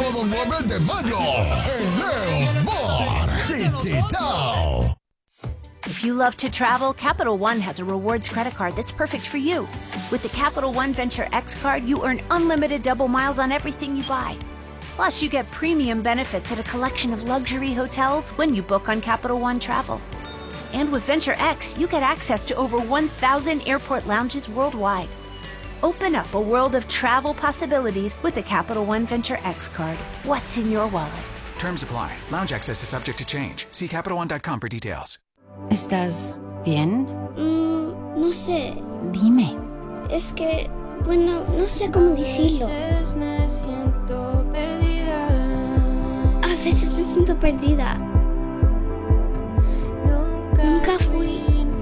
sábado 9 de mayo en Leo's Bar, Chichitao. If you love to travel, Capital One has a rewards credit card that's perfect for you. With the Capital One Venture X card, you earn unlimited double miles on everything you buy. Plus, you get premium benefits at a collection of luxury hotels when you book on Capital One Travel. And with Venture X, you get access to over 1,000 airport lounges worldwide. Open up a world of travel possibilities with the Capital One Venture X card. What's in your wallet? Terms apply. Lounge access is subject to change. See CapitalOne.com for details. ¿Estás bien? No sé. Dime. Es que, bueno, no sé cómo decirlo. Me siento perdida. A veces me siento perdida. Nunca fui.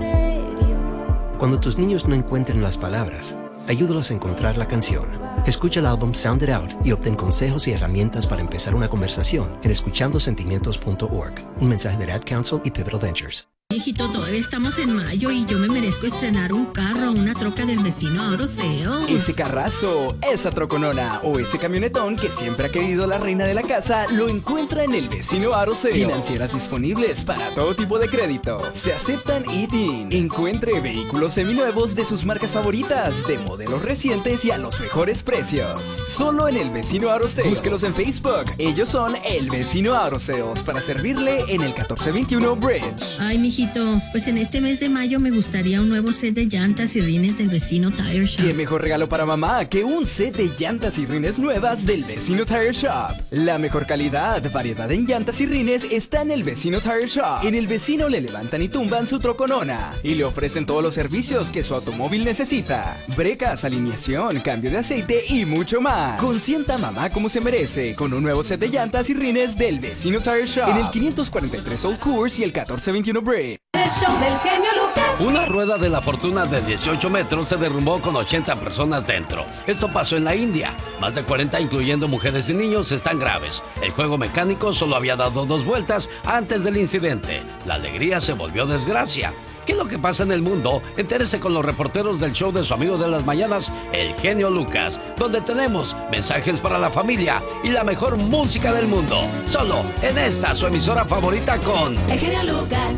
Cuando tus niños no encuentren las palabras, ayúdalos a encontrar la canción. Escucha el álbum Sound It Out y obtén consejos y herramientas para empezar una conversación en escuchandosentimientos.org. Un mensaje de Ad Council y Pivotal Ventures. Viejito, todavía estamos en mayo y yo me merezco estrenar un carro, una troca del vecino Auto Sales. Ese carrazo, esa troconona o ese camionetón que siempre ha querido la reina de la casa lo encuentra en el vecino Auto Sales. Financieras disponibles para todo tipo de crédito. Se aceptan ITIN. Encuentre vehículos seminuevos de sus marcas favoritas, de modelos recientes y a los mejores precios. Solo en el vecino Auto Sales. Búsquelos en Facebook. Ellos son el vecino Auto Sales para servirle en el 1421 Bridge. Ay, mijito, pues en este mes de mayo me gustaría un nuevo set de llantas y rines del vecino Tire Shop. ¿Qué mejor regalo para mamá que un set de llantas y rines nuevas del vecino Tire Shop? La mejor calidad, variedad en llantas y rines está en el vecino Tire Shop. En el vecino le levantan y tumban su troconona y le ofrecen todos los servicios que su automóvil necesita. Brecas, alineación, cambio de aceite y mucho más. Consienta a mamá como se merece con un nuevo set de llantas y rines del vecino Tire Shop. En el 543 Old Course y el 1421 Bridge. El show del genio Lucas. Una rueda de la fortuna de 18 metros se derrumbó con 80 personas dentro. Esto pasó en la India. Más de 40, incluyendo mujeres y niños, están graves. El juego mecánico solo había dado 2 vueltas antes del incidente. La alegría se volvió desgracia. ¿Qué es lo que pasa en el mundo? Entérese con los reporteros del show de su amigo de las mañanas, el genio Lucas, donde tenemos mensajes para la familia y la mejor música del mundo. Solo en esta, su emisora favorita con El genio Lucas.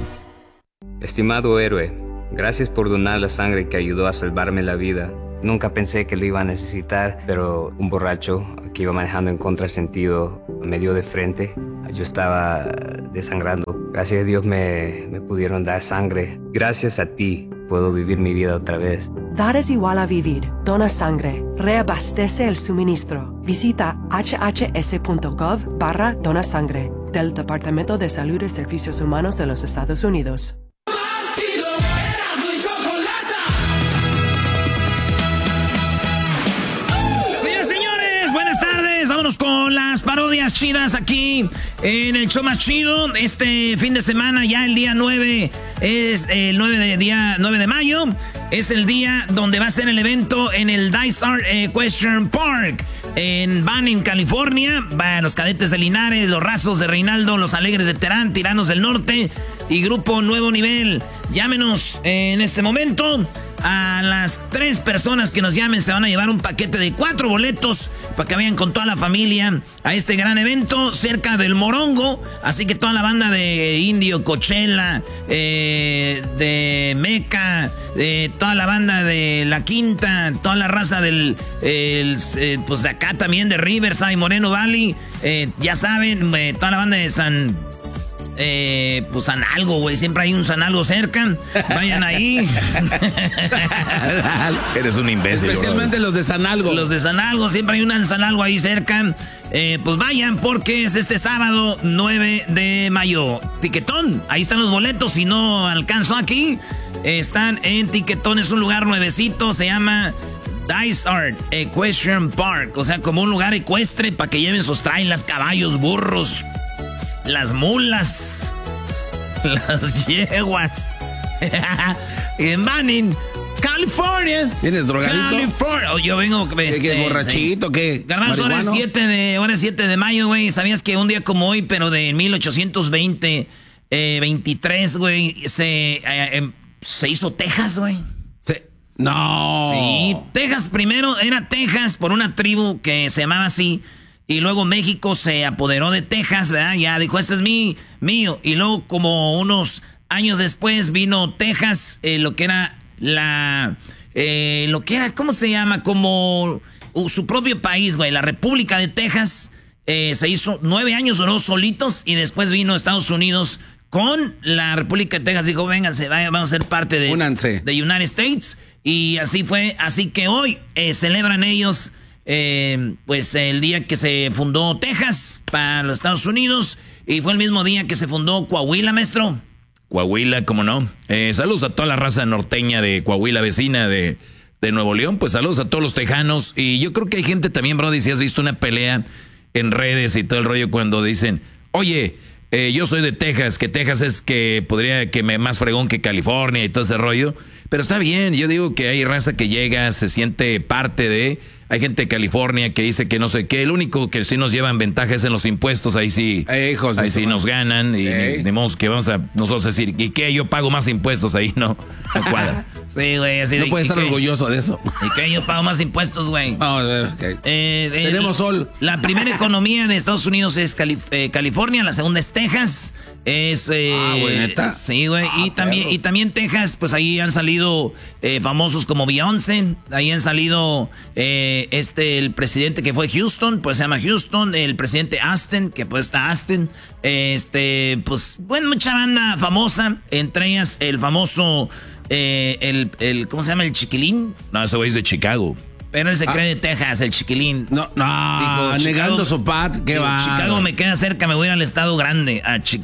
Estimado héroe, gracias por donar la sangre que ayudó a salvarme la vida. Nunca pensé que lo iba a necesitar, pero un borracho que iba manejando en contrasentido me dio de frente. Yo estaba desangrando. Gracias a Dios me pudieron dar sangre. Gracias a ti puedo vivir mi vida otra vez. Dar es igual a vivir. Dona sangre. Reabastece el suministro. Visita hhs.gov/donasangre del Departamento de Salud y Servicios Humanos de los Estados Unidos. Vámonos con las parodias chidas aquí en el show más chido. Este fin de semana, ya el día 9, es el 9 de mayo. Es el día donde va a ser el evento en el Dysart Equestrian Park en Banning, California. Van los Cadetes de Linares, los Rasos de Reinaldo, los Alegres de Terán, Tiranos del Norte y Grupo Nuevo Nivel. Llámenos en este momento. A las 3 personas que nos llamen se van a llevar un paquete de 4 boletos para que vayan con toda la familia a este gran evento cerca del Morongo. Así que toda la banda de Indio, Coachella, de Meca, toda la banda de La Quinta, toda la raza del pues de acá también de Riverside, Moreno Valley, ya saben, toda la banda de pues San Algo, güey. Siempre hay un San Algo cerca. Vayan ahí. Eres un imbécil. Especialmente bro. Los de San Algo. Los de San Algo, siempre hay un San Algo ahí cerca. Pues vayan porque es este sábado 9 de mayo. Tiquetón, ahí están los boletos. Si no alcanzo aquí, están en Tiquetón. Es un lugar nuevecito, se llama Dysart Equestrian Park. O sea, como un lugar ecuestre para que lleven sus trailers, caballos, burros, las mulas, las yeguas. En Banning, California. ¿Tienes drogadito? California. Oh, yo vengo... ¿Qué borrachito? Sí. ¿Qué? Garbanzo, ahora es 7 de mayo, güey. ¿Sabías que un día como hoy, pero de 1820, 23, güey, se hizo Texas, güey? No. Sí, Texas primero era Texas por una tribu que se llamaba así. Y luego México se apoderó de Texas, ¿verdad? Ya dijo, este es mío. Y luego como unos años después vino Texas, lo que era ¿cómo se llama? Como su propio país, güey, la República de Texas. Se hizo 9 años, duró solitos, y después vino Estados Unidos con la República de Texas. Dijo, vénganse, vamos a ser parte de United States. Y así fue. Así que hoy celebran ellos pues el día que se fundó Texas para los Estados Unidos. Y fue el mismo día que se fundó Coahuila, maestro. Coahuila, ¿cómo no? Saludos a toda la raza norteña de Coahuila, vecina de Nuevo León. Pues saludos a todos los tejanos. Y yo creo que hay gente también, brody, si has visto una pelea en redes y todo el rollo cuando dicen, oye, yo soy de Texas, que Texas es que podría que me más fregón que California y todo ese rollo. Pero está bien, yo digo que hay raza que llega, se siente parte de... Hay gente de California que dice que no sé qué. El único que sí nos llevan ventaja es en los impuestos. Ahí sí, ahí sí nos ganan. Y de modo que vamos a nosotros decir, ¿y qué? Yo pago más impuestos ahí, no cuadra. Sí, güey, así no puedes estar orgulloso de eso. ¿Y qué? Yo pago más impuestos, güey. Tenemos sol. La primera economía de Estados Unidos es California, la segunda es Texas. Güey, ¿neta? Sí, güey. Y también Texas, pues ahí han salido famosos como Beyoncé. Ahí han salido el presidente que fue Houston, pues se llama Houston. El presidente Aston, que pues está Aston. Pues, bueno, mucha banda famosa. Entre ellas el famoso, ¿cómo se llama? El Chiquilín. No, ese güey es de Chicago. Pero él se cree de Texas, el Chiquilín. No, dijo, negando su pat, qué va. Chicago me queda cerca, me voy a ir al estado grande,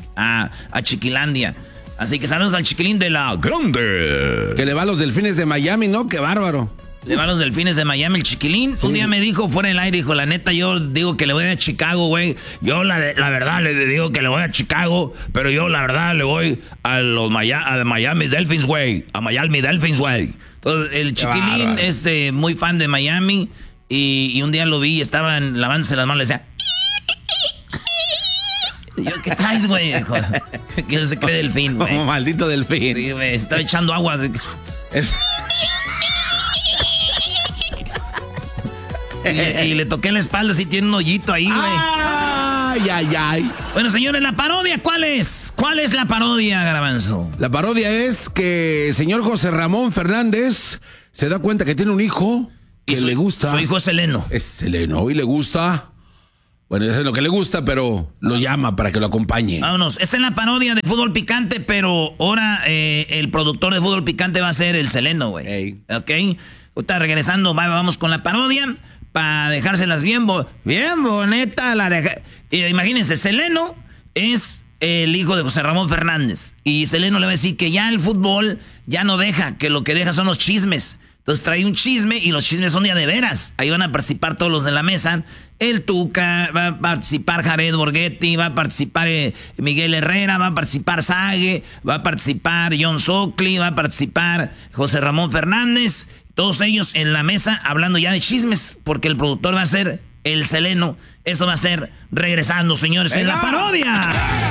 a Chiquilandia. Así que saludos al Chiquilín de la Grande. Que le va a los Delfines de Miami, ¿no? Qué bárbaro. Le va a los Delfines de Miami, el Chiquilín. Sí. Un día me dijo fuera del aire, dijo, la neta, yo digo que le voy a Chicago, güey. Yo la verdad le digo que le voy a Chicago, pero yo la verdad le voy a Miami Dolphins, güey. A Miami Dolphins, güey. Entonces, el Chiquilín es muy fan de Miami y un día lo vi y estaban lavándose las manos y le decía... Yo, ¿qué traes, güey? Dijo, que se cree delfín, güey. Como maldito delfín. Sí, güey, estaba echando agua. Y le toqué la espalda, así tiene un hoyito ahí, güey. Ay. Bueno, señores, ¿la parodia cuál es? ¿Cuál es la parodia, Garbanzo? La parodia es que el señor José Ramón Fernández se da cuenta que tiene un hijo que le gusta. Su hijo es Seleno. Es Seleno y le gusta. Bueno, ya sé lo que le gusta, pero lo llama para que lo acompañe. Vámonos. Esta es la parodia de Fútbol Picante, pero ahora el productor de Fútbol Picante va a ser el Seleno, güey. ¿Ok? Ahorita regresando, vamos con la parodia para dejárselas bien bonita. Imagínense, Seleno es el hijo de José Ramón Fernández. Y Seleno le va a decir que ya el fútbol ya no deja, que lo que deja son los chismes. Entonces trae un chisme y los chismes son de veras. Ahí van a participar todos los de la mesa. El Tuca, va a participar Jared Borghetti, va a participar Miguel Herrera, va a participar Sague, va a participar John Sockley, va a participar José Ramón Fernández. Todos ellos en la mesa hablando ya de chismes, porque el productor va a ser el Seleno. Eso va a ser regresando, señores, en la parodia.